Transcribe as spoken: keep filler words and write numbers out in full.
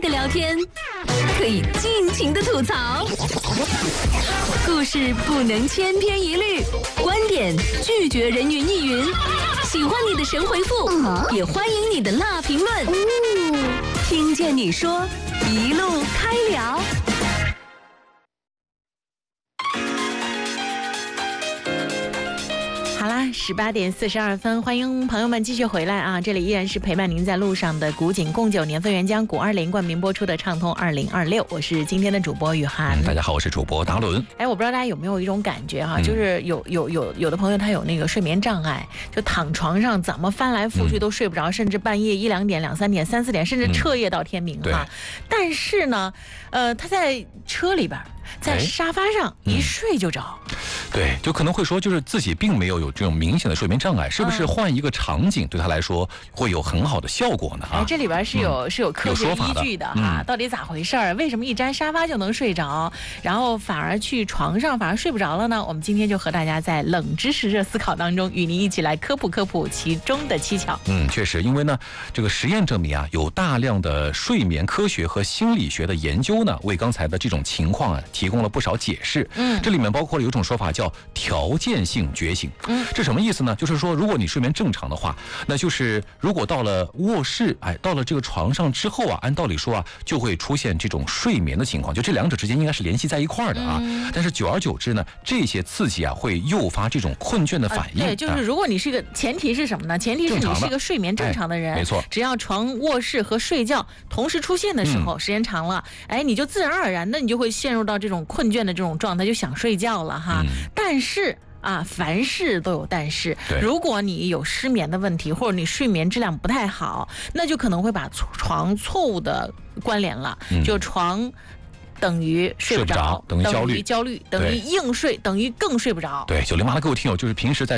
的聊天，可以尽情的吐槽，故事不能千篇一律，观点拒绝人云亦云。喜欢你的神回复，也欢迎你的辣评论。听见你说，一路开聊。 好啦，十八点四十二分，欢迎朋友们继续回来啊！这里依然是陪伴您在路上的古井贡酒年份原浆古二连冠名播出的畅通二零二六，我是今天的主播雨涵、 嗯。大家好，我是主播达伦。 哎，我不知道大家有没有一种感觉哈、啊， 嗯、 就是有有有有的朋友他有那个睡眠障碍，就躺床上怎么翻来覆去都睡不着，嗯、甚至半夜一两点、两三点、三四点，甚至彻夜到天明哈、啊。但是呢，呃，他在车里边。在沙发上一睡就着、 嗯，对，就可能会说，就是自己并没有有这种明显的睡眠障碍，是不是换一个场景对他来说会有很好的效果呢？啊， 哎，这里边是有、嗯、是有科学依据的哈、嗯，到底咋回事儿？为什么一沾沙发就能睡着，然后反而去床上反而睡不着了呢？我们今天就和大家在冷知识热思考当中，与您一起来科普科普其中的蹊跷。 嗯，确实，因为呢，这个实验证明啊，有大量的睡眠科学和心理学的研究呢，为刚才的这种情况啊。提供了不少解释，嗯，这里面包括了有一种说法叫条件性觉醒，嗯，这什么意思呢？就是说，如果你睡眠正常的话，那就是如果到了卧室，哎，到了这个床上之后啊，按道理说啊，就会出现这种睡眠的情况，就这两者之间应该是联系在一块儿的啊。嗯、但是久而久之呢，这些刺激啊，会诱发这种困倦的反应。 啊、对，就是如果你是一个，前提是什么呢？前提是你是一个睡眠正常的人， 哎、没错。 只要床、卧室和睡觉同时出现的时候，嗯、时间长了，哎，你就自然而然的你就会陷入到这种困倦的这种状态，就想睡觉了哈。嗯、但是啊，凡事都有但是。如果你有失眠的问题，或者你睡眠质量不太好，那就可能会把床错误的关联了，嗯、就床等于睡不着， 等于焦虑， 焦虑等于硬睡，等于更睡不着。 对，九零八的各位听友，就是平时在